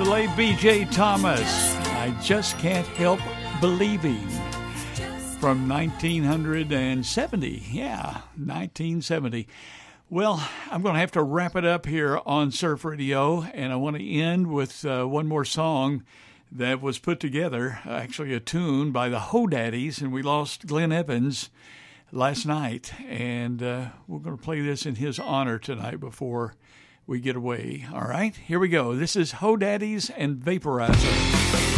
late B.J. Thomas. I just can't help believing. From 1970. Yeah, 1970. Well, I'm going to have to wrap it up here on Surf Radio, and I want to end with one more song that was put together, actually a tune by the Ho Daddies, and we lost Glenn Evans last night, and we're going to play this in his honor tonight before we get away. All right, here we go. This is Ho Daddies and Vaporizer.